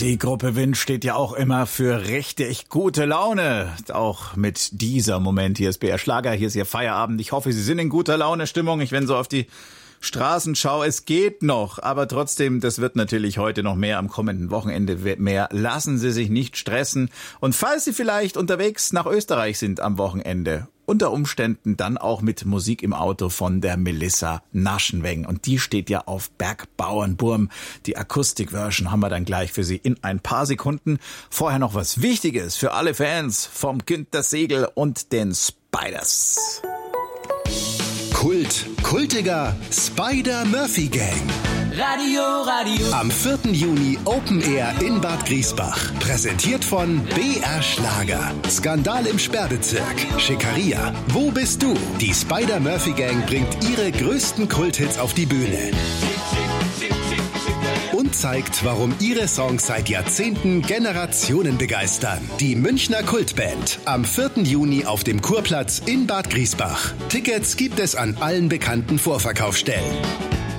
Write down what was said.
Die Gruppe Wind steht ja auch immer für richtig gute Laune. Auch mit dieser Moment. Hier ist BR Schlager, hier ist Ihr Feierabend. Ich hoffe, Sie sind in guter Laune-Stimmung. Ich, wenn so auf die Straßen schaue, es geht noch. Aber trotzdem, das wird natürlich heute noch mehr, am kommenden Wochenende mehr. Lassen Sie sich nicht stressen. Und falls Sie vielleicht unterwegs nach Österreich sind am Wochenende, unter Umständen dann auch mit Musik im Auto von der Melissa Naschenweng. Und die steht ja auf Bergbauernburm. Die Akustikversion haben wir dann gleich für Sie in ein paar Sekunden. Vorher noch was Wichtiges für alle Fans vom Günter Segel und den Spiders. Kultiger Spider-Murphy-Gang. Radio. Am 4. Juni Open Air in Bad Griesbach. Präsentiert von BR Schlager. Skandal im Sperrbezirk. Schickeria. Wo bist du? Die Spider-Murphy-Gang bringt ihre größten Kulthits auf die Bühne. Und zeigt, warum ihre Songs seit Jahrzehnten Generationen begeistern. Die Münchner Kultband. Am 4. Juni auf dem Kurplatz in Bad Griesbach. Tickets gibt es an allen bekannten Vorverkaufsstellen.